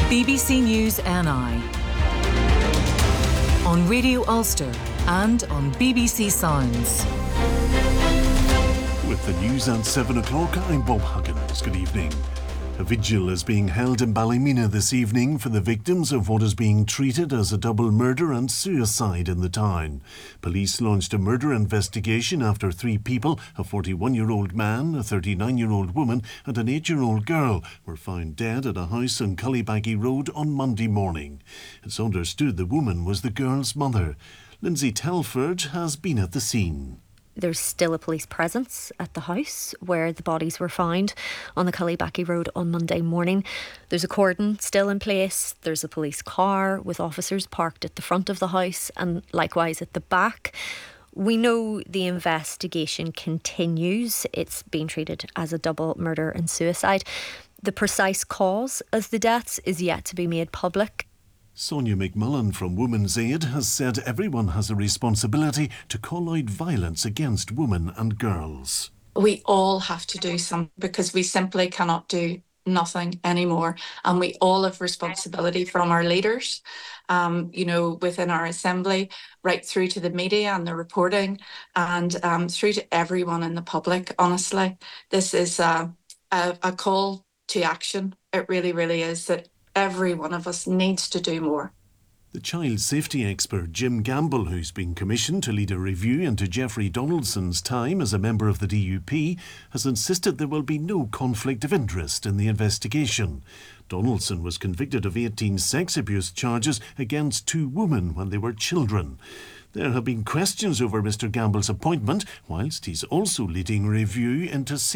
BBC News NI on Radio Ulster and on BBC Sounds. With the news at 7 o'clock, I'm Bob Huggins. Good evening. A vigil is being held in Ballymena this evening for the victims of what is being treated as a double murder and suicide in the town. Police launched a murder investigation after 3 people, a 41-year-old man, a 39-year-old woman and an 8-year-old girl, were found dead at a house on Cullybackey Road on Monday morning. It's understood the woman was the girl's mother. Lindsay Telford has been at the scene. There's still a police presence at the house where the bodies were found on the Cullybackey Road on Monday morning. There's a cordon still in place. There's a police car with officers parked at the front of the house and likewise at the back. We know the investigation continues. It's been treated as a double murder and suicide. The precise cause of the deaths is yet to be made public. Sonia McMullen from Women's Aid has said everyone has a responsibility to call out violence against women and girls. We all have to do something because we simply cannot do nothing anymore. And we all have responsibility from our leaders, within our assembly, right through to the media and the reporting and through to everyone in the public. Honestly, this is a call to action. It really, really is that every one of us needs to do more. The child safety expert Jim Gamble, who's been commissioned to lead a review into Jeffrey Donaldson's time as a member of the DUP, has insisted there will be no conflict of interest in the investigation. Donaldson was convicted of 18 sex abuse charges against 2 women when they were children. There have been questions over Mr Gamble's appointment, whilst he's also leading a review into